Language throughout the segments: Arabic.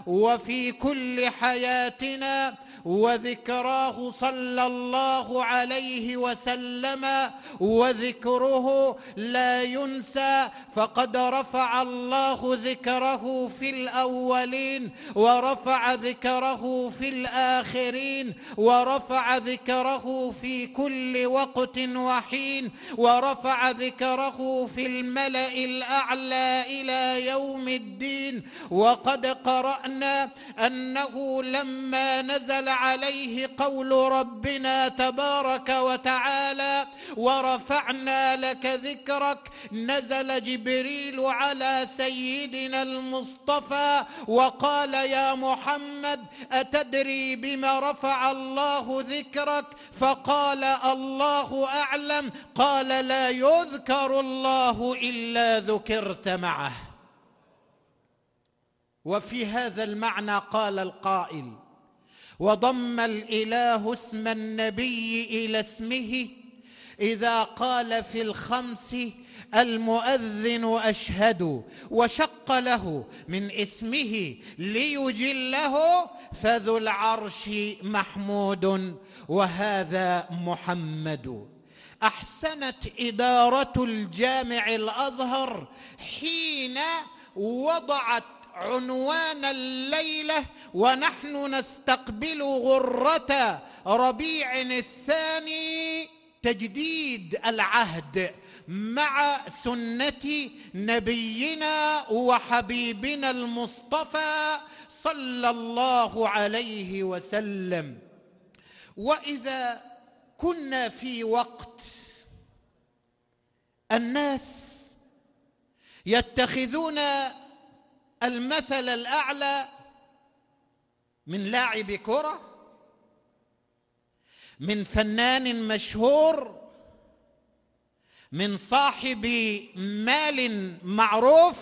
وفي كل حياتنا، وذكراه صلى الله عليه وسلم، وذكره لا ينسى، فقد رفع الله ذكره في الأولين، ورفع ذكره في الآخرين، ورفع ذكره في كل وقت وحين، ورفع ذكره في الملأ الأعلى إلى يوم الدين. وقد قرأنا أنه لما نزل عليه قول ربنا تبارك وتعالى ورفعنا لك ذكرك، نزل جبريل على سيدنا المصطفى وقال يا محمد أتدري بما رفع الله ذكرك؟ فقال الله أعلم. قال لا يذكر الله إلا ذكرت معه. وفي هذا المعنى قال القائل وضم الإله اسم النبي إلى اسمه إذا قال في الخمس المؤذن أشهد، وشق له من اسمه ليجله، فذو العرش محمود وهذا محمد. أحسنت إدارة الجامع الأزهر حين وضعت عنوان الليلة ونحن نستقبل غرة ربيع الثاني تجديد العهد مع سنة نبينا وحبيبنا المصطفى صلى الله عليه وسلم. وإذا كنا في وقت الناس يتخذون المثل الأعلى من لاعب كرة، من فنان مشهور، من صاحب مال معروف،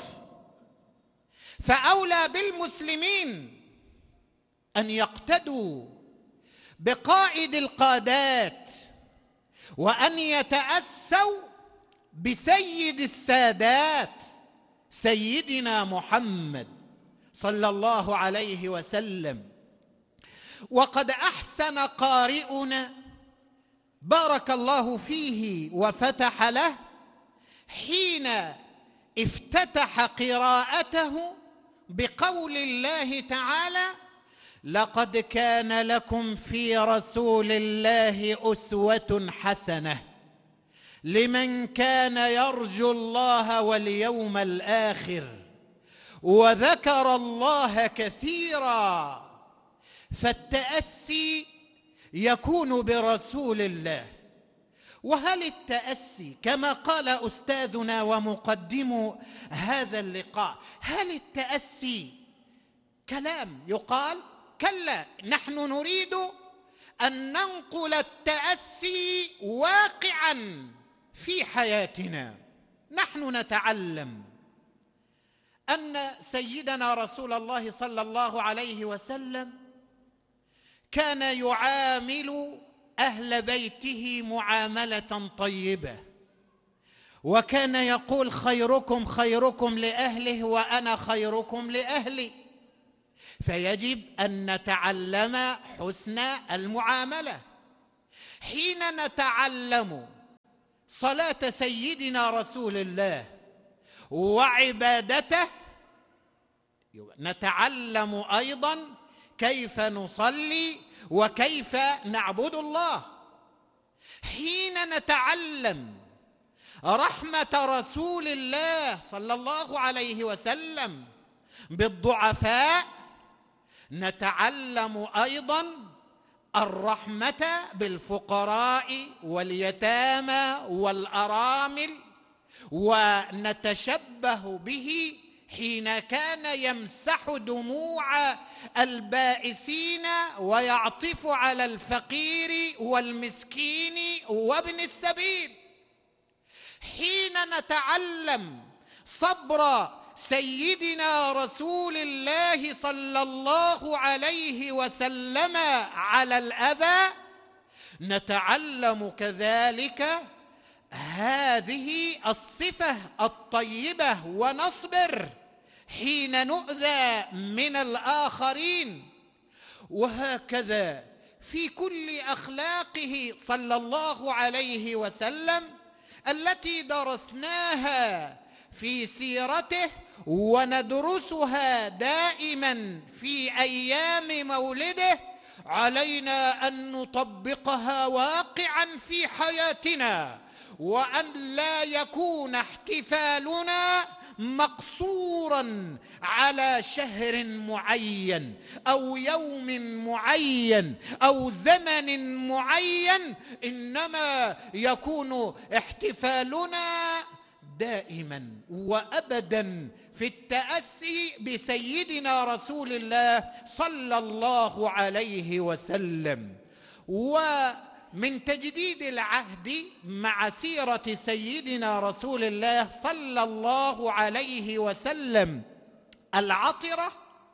فأولى بالمسلمين أن يقتدوا بقائد القادات وأن يتأسوا بسيد السادات سيدنا محمد صلى الله عليه وسلم. وقد أحسن قارئنا بارك الله فيه وفتح له حين افتتح قراءته بقول الله تعالى لقد كان لكم في رسول الله أسوة حسنة لمن كان يرجو الله واليوم الآخر وذكر الله كثيرا. فالتأسي يكون برسول الله. وهل التأسي كما قال أستاذنا ومقدم هذا اللقاء، هل التأسي كلام يقال؟ كلا، نحن نريد أن ننقل التأسي واقعا في حياتنا. نحن نتعلم أن سيدنا رسول الله صلى الله عليه وسلم كان يعامل أهل بيته معاملة طيبة، وكان يقول خيركم خيركم لأهله وأنا خيركم لأهلي. فيجب أن نتعلم حسن المعاملة. حين نتعلم صلاة سيدنا رسول الله وعبادته نتعلم أيضا كيف نصلي وكيف نعبد الله. حين نتعلم رحمة رسول الله صلى الله عليه وسلم بالضعفاء نتعلم أيضا الرحمة بالفقراء واليتامى والأرامل، ونتشبه به حين كان يمسح دموع البائسين ويعطف على الفقير والمسكين وابن السبيل. حين نتعلم صبر سيدنا رسول الله صلى الله عليه وسلم على الأذى نتعلم كذلك هذه الصفة الطيبة ونصبر حين نؤذى من الآخرين. وهكذا في كل أخلاقه صلى الله عليه وسلم التي درسناها في سيرته وندرسها دائما في أيام مولده، علينا أن نطبقها واقعا في حياتنا، وأن لا يكون احتفالنا مقصورا على شهر معين أو يوم معين أو زمن معين، إنما يكون احتفالنا دائما وأبدا في التأسي بسيدنا رسول الله صلى الله عليه وسلم. ومن تجديد العهد مع سيرة سيدنا رسول الله صلى الله عليه وسلم العطرة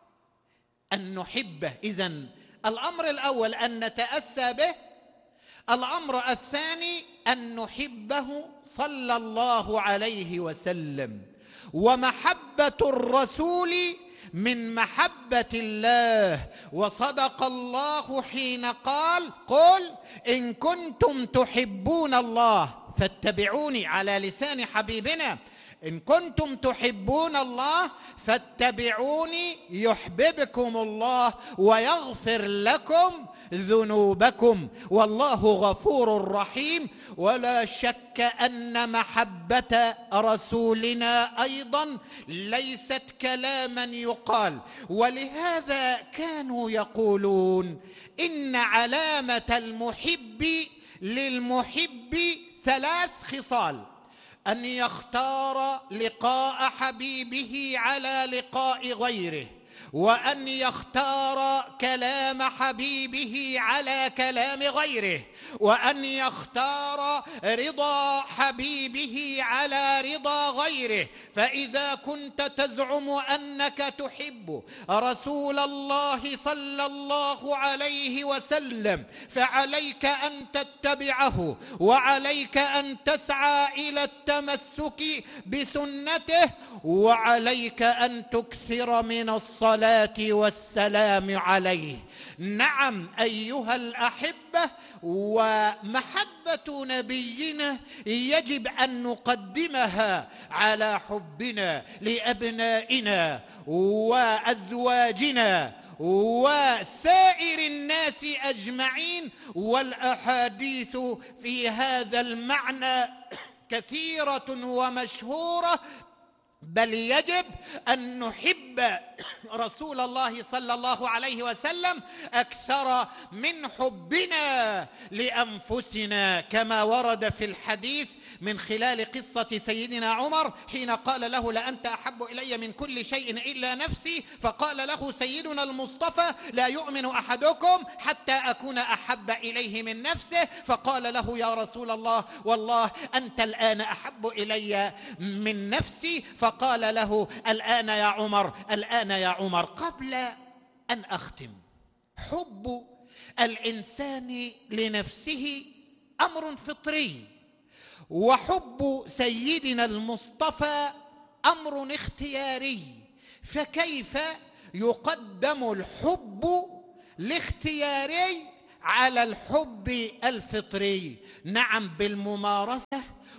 أن نحبه. إذن الأمر الأول أن نتأسى به، الأمر الثاني أن نحبه صلى الله عليه وسلم. ومحبة الرسول من محبة الله، وصدق الله حين قال: قل إن كنتم تحبون الله فاتبعوني، على لسان حبيبنا: إن كنتم تحبون الله فاتبعوني يحببكم الله ويغفر لكم ذنوبكم والله غفور رحيم. ولا شك أن محبة رسولنا أيضا ليست كلاما يقال، ولهذا كانوا يقولون إن علامة المحب للمحب 3 خصال: أن يختار لقاء حبيبه على لقاء غيره، وأن يختار كلام حبيبه على كلام غيره، وأن يختار رضا حبيبه على رضا غيره. فإذا كنت تزعم أنك تحب رسول الله صلى الله عليه وسلم فعليك أن تتبعه، وعليك أن تسعى إلى التمسك بسنته، وعليك أن تكثر من الصلاة والسلام عليه. نعم أيها الأحبة، ومحبة نبينا يجب أن نقدمها على حبنا لأبنائنا وأزواجنا وسائر الناس أجمعين. والأحاديث في هذا المعنى كثيرة ومشهورة، بل يجب أن نحب رسول الله صلى الله عليه وسلم أكثر من حبنا لأنفسنا، كما ورد في الحديث من خلال قصة سيدنا عمر حين قال له: لأنت أحب إلي من كل شيء إلا نفسي. فقال له سيدنا المصطفى: لا يؤمن أحدكم حتى أكون أحب إليه من نفسه. فقال له: يا رسول الله، والله أنت الآن أحب إلي من نفسي. فقال له: الآن يا عمر، الآن يا عمر. قبل أن أختم، حب الإنسان لنفسه أمر فطري، وحب سيدنا المصطفى أمر اختياري. فكيف يقدم الحب الاختياري على الحب الفطري؟ نعم، بالممارسة.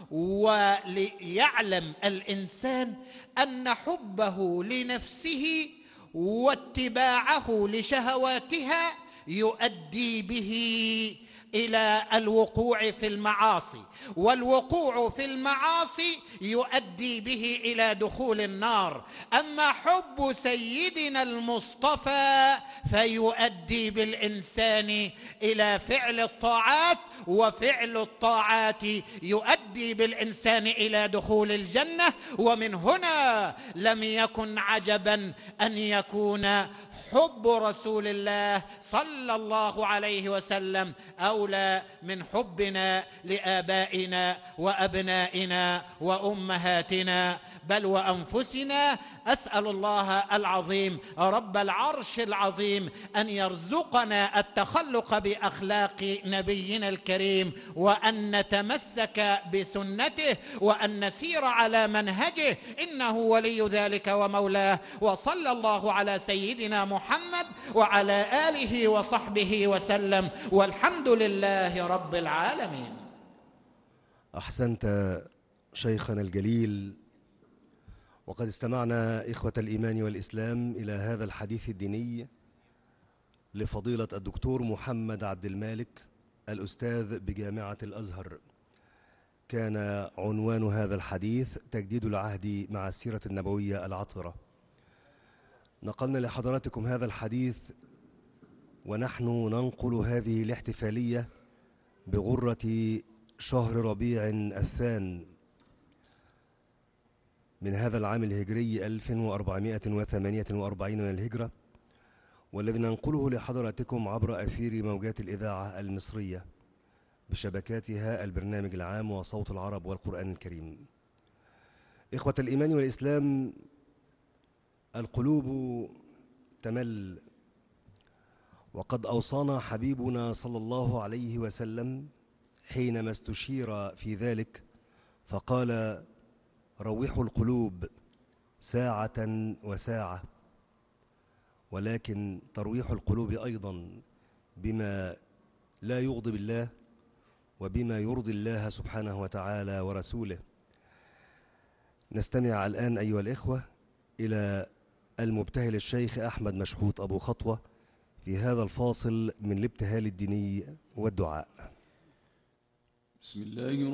وليعلم الإنسان أن حبه لنفسه واتباعه لشهواتها يؤدي به إلى الوقوع في المعاصي، والوقوع في المعاصي يؤدي به إلى دخول النار. أما حب سيدنا المصطفى فيؤدي بالإنسان إلى فعل الطاعات، وفعل الطاعات يؤدي بالإنسان إلى دخول الجنة. ومن هنا لم يكن عجبا أن يكون حب رسول الله صلى الله عليه وسلم أولى من حبنا لآبائنا وأبنائنا وأمهاتنا، بل وأنفسنا. أسأل الله العظيم رب العرش العظيم أن يرزقنا التخلق بأخلاق نبينا الكريم، وأن نتمسك بسنته، وأن نسير على منهجه، إنه ولي ذلك ومولاه. وصلى الله على سيدنا محمد وعلى آله وصحبه وسلم، والحمد لله رب العالمين. أحسنت شيخنا الجليل. وقد استمعنا إخوة الإيمان والإسلام إلى هذا الحديث الديني لفضيلة الدكتور محمد عبد المالك الأستاذ بجامعة الأزهر. كان عنوان هذا الحديث تجديد العهد مع السيرة النبوية العطرة. نقلنا لحضراتكم هذا الحديث ونحن ننقل هذه الاحتفالية بغرة شهر ربيع الثاني من هذا العام الهجري 1448 من الهجرة، والذي ننقله لحضراتكم عبر أثير موجات الإذاعة المصرية بشبكاتها البرنامج العام وصوت العرب والقرآن الكريم. إخوة الإيمان والإسلام، القلوب تمل، وقد أوصانا حبيبنا صلى الله عليه وسلم حينما استشير في ذلك فقال: روحوا القلوب ساعة وساعة. ولكن ترويح القلوب أيضا بما لا يغضب الله وبما يرضي الله سبحانه وتعالى ورسوله. نستمع الآن أيها الإخوة إلى المبتهل الشيخ أحمد مشحوت أبو خطوة في هذا الفاصل من الابتهال الديني والدعاء. بسم الله